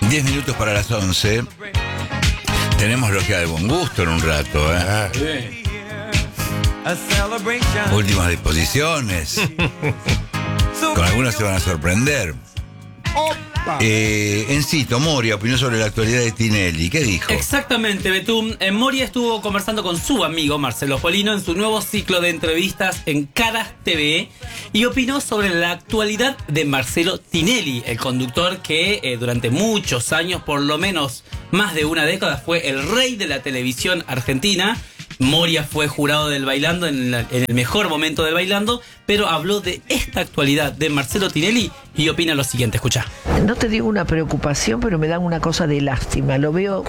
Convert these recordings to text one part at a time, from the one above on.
10 minutos para las 11. Tenemos Logia del Buen Gusto en un rato, Últimas disposiciones. Con algunas se van a sorprender. Encito, Moria opinó sobre la actualidad de Tinelli. ¿Qué dijo? Exactamente, Betún. Moria estuvo conversando con su amigo Marcelo Polino en su nuevo ciclo de entrevistas en Caras TV y opinó sobre la actualidad de Marcelo Tinelli, el conductor que durante muchos años, por lo menos más de una década, fue el rey de la televisión argentina. Moria fue jurado del Bailando en el mejor momento del Bailando, pero habló de esta actualidad de Marcelo Tinelli y opina lo siguiente, escucha. No te digo una preocupación, pero me dan una cosa de lástima. Lo veo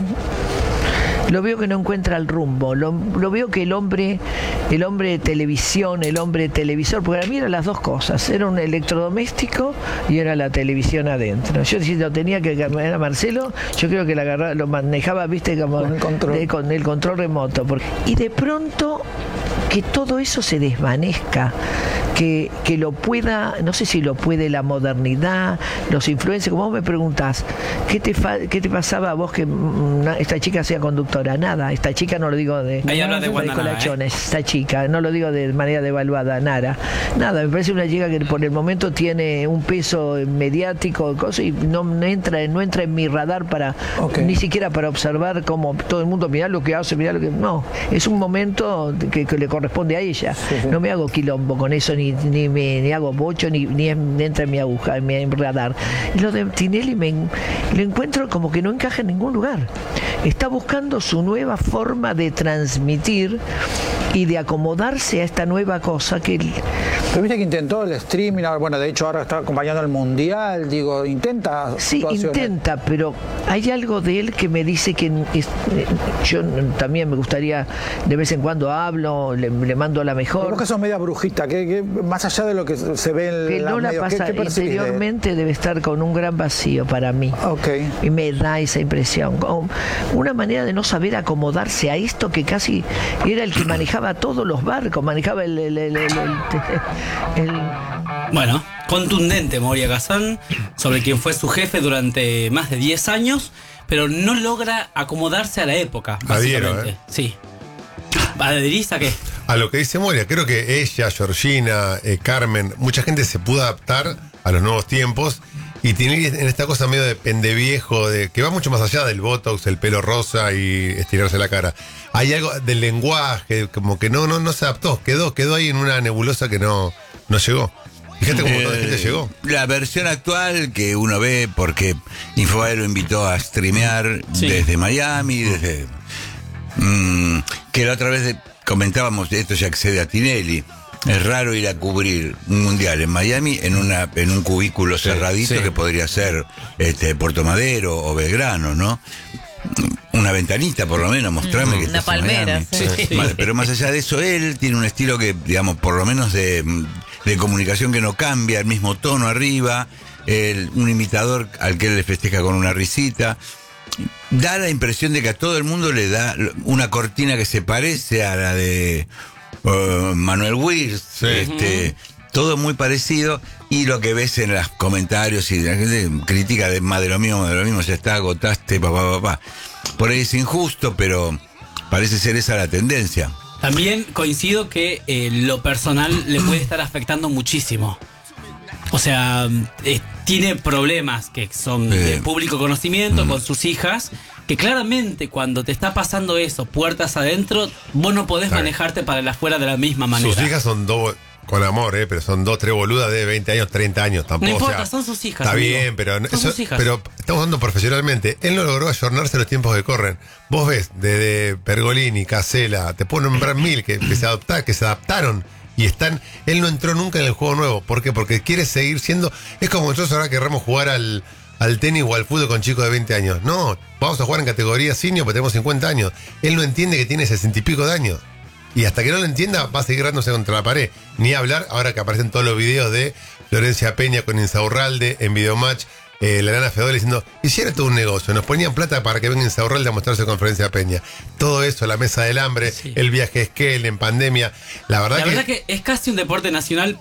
que no encuentra el rumbo. Lo veo que el hombre de televisión, el hombre televisor, porque para mí eran las dos cosas. Era un electrodoméstico y era la televisión adentro. Yo si lo tenía que era Marcelo, yo creo que lo manejaba, viste, como con el control remoto. Y de pronto que todo eso se desvanezca, que lo pueda, no sé si lo puede la modernidad, los influencers. Como vos me preguntás, ¿qué te pasaba a vos que esta chica sea conductora? Nada, esta chica no lo digo de colachones, esta chica, no lo digo de manera devaluada, nada, me parece una chica que por el momento tiene un peso mediático, cosa, y no entra en mi radar para ni siquiera para observar cómo todo el mundo mirá lo que hace, mirá lo que no, es un momento que le corresponde a ella. No me hago quilombo con eso, ni me hago bocho, ni entra en mi aguja, en mi radar. Y lo de Tinelli lo encuentro como que no encaja en ningún lugar. Está buscando su nueva forma de transmitir y de acomodarse a esta nueva cosa que... Pero viste que intentó el streaming, bueno, de hecho ahora está acompañando al Mundial, digo, intenta... Sí, intenta, pero hay algo de él que me dice que... yo también me gustaría, de vez en cuando hablo, le mando la mejor... Pero vos que sos media brujita, que más allá de lo que se ve en que la no la medio, pasa, interiormente debe estar con un gran vacío para mí. Y me da esa impresión. Una manera de no saber acomodarse a esto que casi era el que manejaba todos los barcos, manejaba Bueno, contundente Moria Kazan sobre quien fue su jefe durante más de 10 años, pero no logra acomodarse a la época, básicamente. Sí. ¿Adherís a qué? A lo que dice Moria, creo que ella, Georgina, Carmen, mucha gente se pudo adaptar a los nuevos tiempos y tiene en esta cosa medio de pendeviejo, que va mucho más allá del botox, el pelo rosa y estirarse la cara. Hay algo del lenguaje, como que no se adaptó, quedó ahí en una nebulosa que no llegó. Fíjate cómo toda la gente llegó. La versión actual que uno ve, porque Infobae lo invitó a streamear desde Miami, que la otra vez comentábamos, esto ya accede a Tinelli. Es raro ir a cubrir un mundial en Miami en un cubículo cerradito que podría ser Puerto Madero o Belgrano, ¿no? Una ventanita por lo menos, mostrarme que una palmera. Vale, pero más allá de eso, él tiene un estilo que, digamos, por lo menos de comunicación que no cambia, el mismo tono arriba, un imitador al que él le festeja con una risita. Da la impresión de que a todo el mundo le da una cortina que se parece a la de Manuel Wirtz, todo muy parecido, y lo que ves en los comentarios y la gente critica de más de lo mismo, ya está, agotaste, papá. Por ahí es injusto, pero parece ser esa la tendencia. También coincido que lo personal le puede estar afectando muchísimo. O sea, tiene problemas que son de público conocimiento con sus hijas, que claramente cuando te está pasando eso, puertas adentro, vos no podés manejarte para el afuera de la misma manera. Sus hijas son dos, con amor, pero son 2, 3 boludas de 20 años, 30 años, tampoco. No importa, son sus hijas. Está amigo. bien, pero sus hijas. Pero estamos hablando profesionalmente. Él no logró ayornarse a los tiempos que corren. Vos ves, desde Pergolini, Casella, te puedo nombrar 1000 que se adaptaron. Y él no entró nunca en el juego nuevo. ¿Por qué? Porque quiere seguir siendo... Es como nosotros ahora querramos jugar al tenis o al fútbol con chicos de 20 años. No, vamos a jugar en categoría senior porque tenemos 50 años. Él no entiende que tiene 60 y pico de años. Y hasta que no lo entienda, va a seguir dándose contra la pared. Ni hablar, ahora que aparecen todos los videos de Florencia Peña con Insaurralde en Videomatch, la nana Fedole diciendo, hiciera todo un negocio, nos ponían plata para que venga Insaurralde a mostrarse con Florencia Peña. Todo eso, la mesa del hambre, el viaje Esquel en pandemia. La verdad que es casi un deporte nacional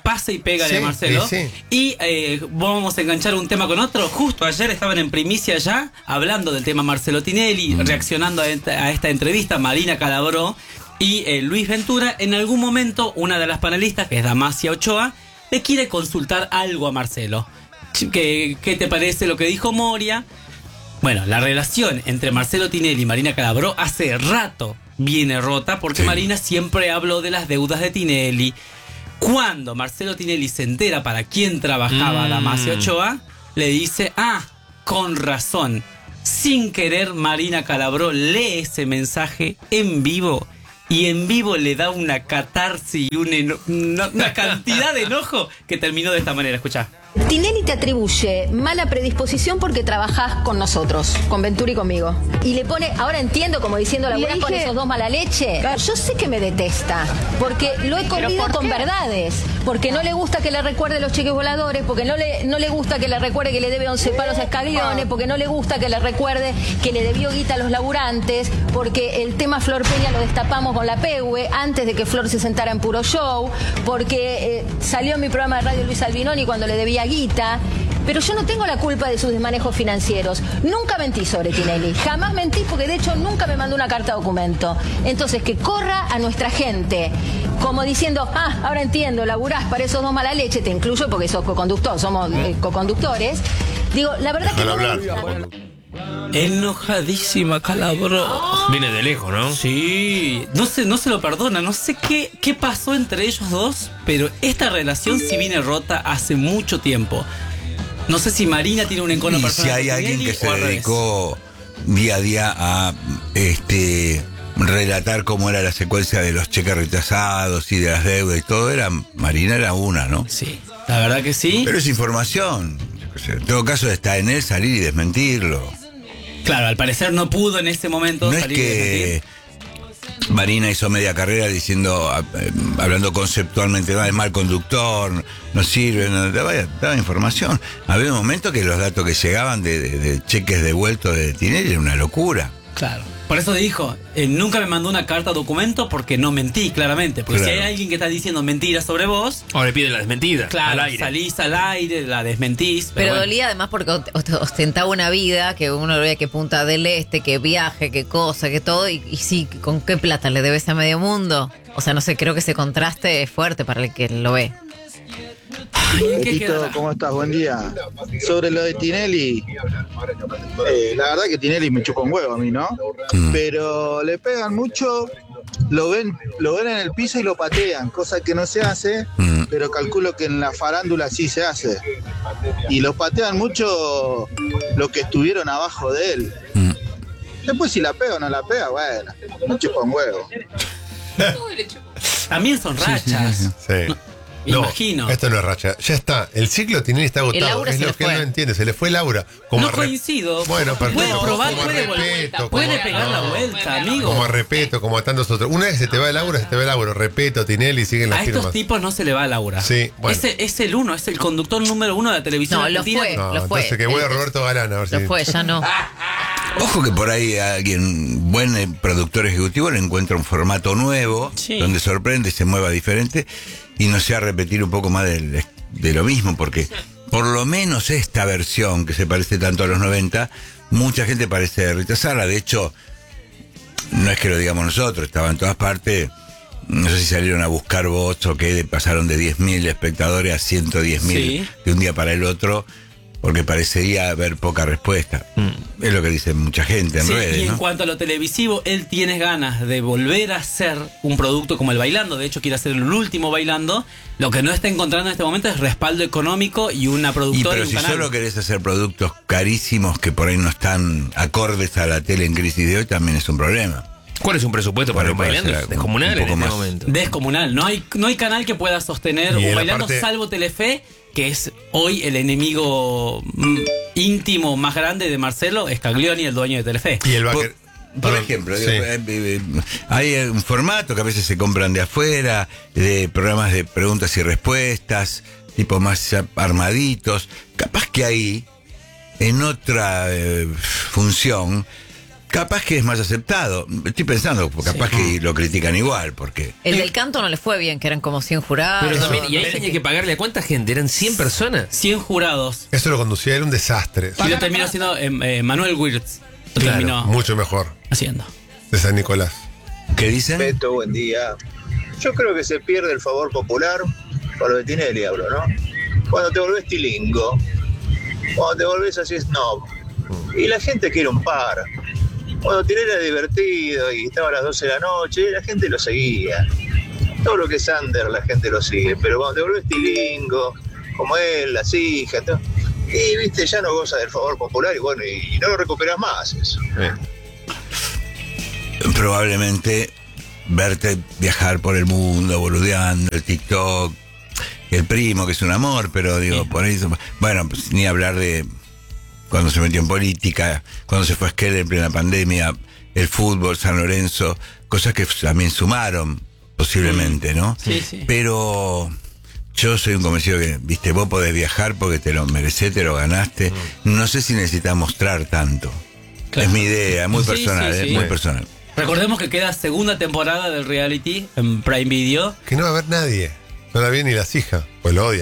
pase y pega Sí, de Marcelo. sí. Y vamos a enganchar un tema con otro. Justo ayer estaban en primicia ya hablando del tema Marcelo Tinelli, reaccionando a esta entrevista, Marina Calabró y Luis Ventura. En algún momento, una de las panelistas, que es Damasia Ochoa, le quiere consultar algo a Marcelo. ¿Qué te parece lo que dijo Moria? Bueno, la relación entre Marcelo Tinelli y Marina Calabró hace rato viene rota porque Sí. Marina siempre habló de las deudas de Tinelli. Cuando Marcelo Tinelli se entera para quién trabajaba Damasia Ochoa, le dice, con razón. Sin querer, Marina Calabró lee ese mensaje en vivo. Y en vivo le da una catarsis y una cantidad de enojo que terminó de esta manera. Escuchá. Tinelli te atribuye mala predisposición porque trabajás con nosotros, con Ventura y conmigo. Y le pone, ahora entiendo, como diciendo, laburás con esos dos mala leche. Yo sé que me detesta, porque lo he corrido con verdades. Porque no le gusta que le recuerde los cheques voladores, porque no le gusta que le recuerde que le debe 11 palos a Scaglione, porque no le gusta que le recuerde que le debió guita a los laburantes, porque el tema Flor Peña lo destapamos con la PEUE antes de que Flor se sentara en Puro Show, porque salió en mi programa de radio Luis Albinoni cuando le debía guita. Pero yo no tengo la culpa de sus desmanejos financieros. Nunca mentí sobre Tinelli. Jamás mentí porque de hecho nunca me mandó una carta documento. Entonces que corra a nuestra gente como diciendo, ahora entiendo, laburás para esos dos mala leche, te incluyo porque sos coconductor, somos coconductores. Digo, la verdad que Déjalo no hablar. Enojadísima Calabró. Viene de lejos, ¿no? Sí, no se lo perdona. No sé qué pasó entre ellos dos, pero esta relación sí viene rota hace mucho tiempo. No sé si Marina tiene un encono Y personal. si hay con alguien Tinelli que se o al revés. dedicó día a día a relatar cómo era la secuencia de los cheques rechazados y de las deudas y todo, Marina era una, ¿no? Sí, la verdad que sí. Pero es información. En todo caso está en él salir y desmentirlo. Claro, al parecer no pudo en ese momento No es salir y que desmentir. Marina hizo media carrera diciendo, hablando conceptualmente, es mal conductor, no sirve, daba información. Había un momento que los datos que llegaban de cheques devueltos de Tinelli era una locura. Claro. Por eso dijo, nunca me mandó una carta documento porque no mentí, claramente. Porque Claro. si hay alguien que está diciendo mentiras sobre vos, Ahora le pide la desmentida. claro, al aire. salís al aire, la desmentís. Pero bueno. dolía además porque ostentaba una vida que uno veía que Punta del Este, que viaje, que cosa, que todo. Y sí, ¿con qué plata le debes a medio mundo? O sea, no sé, creo que ese contraste es fuerte para el que lo ve. Ay, ¿en qué Tito, quedará? ¿cómo estás? Buen día. Sobre lo de Tinelli, la verdad que Tinelli me chupa un huevo a mí, ¿no? Pero le pegan mucho, lo ven en el piso y lo patean, cosa que no se hace, pero calculo que en la farándula sí se hace. Y lo patean mucho los que estuvieron abajo de él. Después si la pega o no la pega, bueno, me chupa un huevo. También son rachas. Sí. Me imagino. Esto no es racha. Ya está. El ciclo de Tinelli está agotado. Laura Es se lo le que él fue. no entiende. Se le fue Laura. No coincido. Bueno, perfecto. Puede probar, Como puede respeto, puede como- pegar la no. vuelta, amigo. Como a Repeto, como a tantos otros. Una vez que se te va Laura, se te va Laura. Repeto, Tinelli, siguen las A estos firmas. tipos no se le va a Laura. Sí, bueno. Es el uno, es el conductor número uno de la televisión No, lo argentina. fue. No, lo fue. entonces que vuelva Roberto Galán a ver Lo si. fue, ya no. Ojo que por ahí alguien, buen productor ejecutivo, le encuentra un formato nuevo, Sí. donde sorprende, se mueva diferente y no sea repetir un poco más de lo mismo, porque por lo menos esta versión, que se parece tanto a los 90, mucha gente parece rechazarla. De hecho, no es que lo digamos nosotros, estaba en todas partes. No sé si salieron a buscar votos o qué, pasaron de 10.000 espectadores a 110.000 Sí. de un día para el otro, porque parecería haber poca respuesta. Es lo que dice mucha gente en Sí, redes, y en ¿no? cuanto a lo televisivo, él tiene ganas de volver a hacer un producto como el Bailando. De hecho, quiere hacer el último Bailando. Lo que no está encontrando en este momento es respaldo económico y una Y productora pero y un si canal. solo querés hacer productos carísimos que por ahí no están acordes a la tele en crisis de hoy, también es un problema. ¿Cuál es un presupuesto para Bueno, un puede bailando? ser Es descomunal un en poco este más. momento. Descomunal. No hay canal que pueda sostener Y en un la Bailando parte- salvo Telefe, que es hoy el enemigo íntimo más grande de Marcelo, Scaglioni, el dueño de Telefe. Y el Por, Baker. por Perdón, ejemplo, sí. hay un formato que a veces se compran de afuera, de programas de preguntas y respuestas, tipo más armaditos. Capaz que ahí, en otra función, capaz que es más aceptado. Estoy pensando, capaz que lo critican igual, porque... El del canto no le fue bien, que eran como 100 jurados. Pero también, y ahí tenía que pagarle a cuánta gente, eran 100 personas. 100 jurados. Eso lo conducía, era un desastre. Y lo terminó haciendo Manuel Wirtz. Lo terminó Mucho mejor. haciendo. De San Nicolás. ¿Qué dicen? Beto, buen día. Yo creo que se pierde el favor popular con lo de Tinelli, hablo, ¿no? Cuando te volvés tilingo, cuando te volvés así snob, y la gente quiere un par. Cuando Tinelli era divertido y estaba a las 12 de la noche, la gente lo seguía. Todo lo que es under, la gente lo sigue, pero cuando te volvés tilingo, como él, las hijas, todo, y viste, ya no goza del favor popular y bueno, y no lo recuperas más eso. Probablemente verte viajar por el mundo, boludeando, el TikTok, el primo, que es un amor, pero digo, por eso, bueno, pues, ni hablar de cuando se metió en política, cuando se fue a Esquel en plena pandemia, el fútbol, San Lorenzo, cosas que también sumaron, posiblemente, ¿no? Sí. Pero yo soy un convencido que, viste, vos podés viajar porque te lo merecés, te lo ganaste. No sé si necesitas mostrar tanto. Claro. Es mi idea, muy personal, sí. muy personal. Recordemos que queda segunda temporada del reality en Prime Video. Que no va a haber nadie. No la vi ni las hijas, pues lo odian.